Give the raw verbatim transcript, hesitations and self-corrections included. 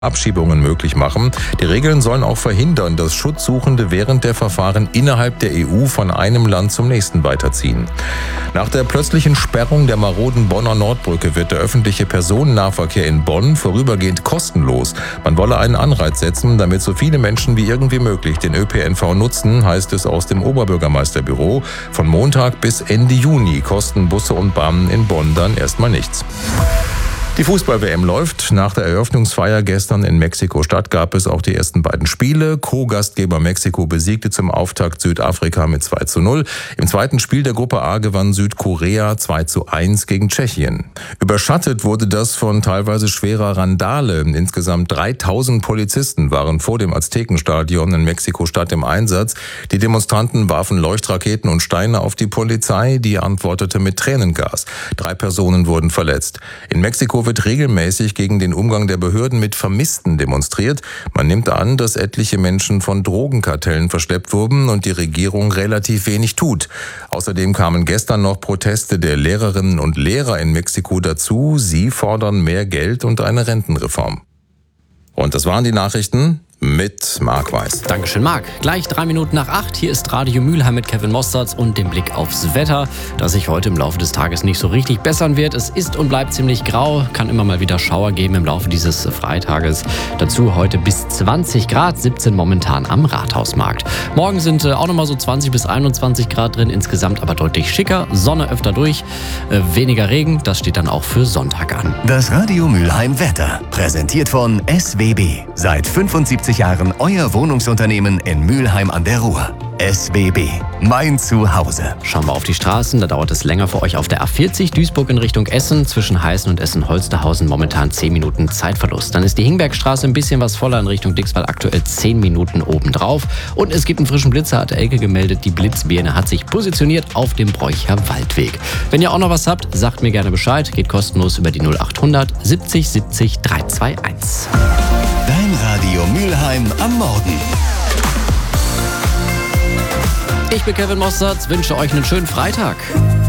Abschiebungen möglich machen. Die Regeln sollen auch verhindern, dass Schutzsuchende während der Verfahren innerhalb der E U von einem Land zum nächsten weiterziehen. Nach der plötzlichen Sperrung der maroden Bonner Nordbrücke wird der öffentliche Personennahverkehr in Bonn vorübergehend kostenlos. Man wolle einen Anreiz setzen, damit so viele Menschen wie irgendwie möglich den Ö P N V nutzen, heißt es aus dem Oberbürgermeisterbüro. Von Montag bis Ende Juni kosten Busse und Bahnen in Bonn dann erstmal nichts. Die Fußball-W M läuft. Nach der Eröffnungsfeier gestern in Mexiko-Stadt gab es auch die ersten beiden Spiele. Co-Gastgeber Mexiko besiegte zum Auftakt Südafrika mit zwei zu null. Im zweiten Spiel der Gruppe A gewann Südkorea zwei zu eins gegen Tschechien. Überschattet wurde das von teilweise schwerer Randale. Insgesamt dreitausend Polizisten waren vor dem Aztekenstadion in Mexiko-Stadt im Einsatz. Die Demonstranten warfen Leuchtraketen und Steine auf die Polizei, die antwortete mit Tränengas. Drei Personen wurden verletzt. In Mexiko wird regelmäßig gegen den Umgang der Behörden mit Vermissten demonstriert. Man nimmt an, dass etliche Menschen von Drogenkartellen verschleppt wurden und die Regierung relativ wenig tut. Außerdem kamen gestern noch Proteste der Lehrerinnen und Lehrer in Mexiko dazu. Sie fordern mehr Geld und eine Rentenreform. Und das waren die Nachrichten mit Marc Weiß. Dankeschön, Marc. Gleich drei Minuten nach acht. Hier ist Radio Mülheim mit Kevin Mostards und dem Blick aufs Wetter, das sich heute im Laufe des Tages nicht so richtig bessern wird. Es ist und bleibt ziemlich grau, kann immer mal wieder Schauer geben im Laufe dieses Freitages. Dazu heute bis zwanzig Grad, siebzehn momentan am Rathausmarkt. Morgen sind auch nochmal so zwanzig bis einundzwanzig Grad drin, insgesamt aber deutlich schicker. Sonne öfter durch, äh, weniger Regen, das steht dann auch für Sonntag an. Das Radio Mülheim Wetter, präsentiert von S W B. Seit fünfundsiebzig Jahren euer Wohnungsunternehmen in Mülheim an der Ruhr. S W B, mein Zuhause. Schauen wir auf die Straßen, da dauert es länger für euch auf der A vierzig, Duisburg in Richtung Essen, zwischen Heißen und Essen-Holsterhausen momentan zehn Minuten Zeitverlust. Dann ist die Hingbergstraße ein bisschen was voller in Richtung Dixwall, aktuell zehn Minuten obendrauf. Und es gibt einen frischen Blitzer, hat Elke gemeldet, die Blitzbirne hat sich positioniert auf dem Bräucher Waldweg. Wenn ihr auch noch was habt, sagt mir gerne Bescheid, geht kostenlos über die null achthundert siebzig siebzig dreihunderteinundzwanzig. Dein Radio Mülheim am Morgen. Ich bin Kevin Mostards, wünsche euch einen schönen Freitag.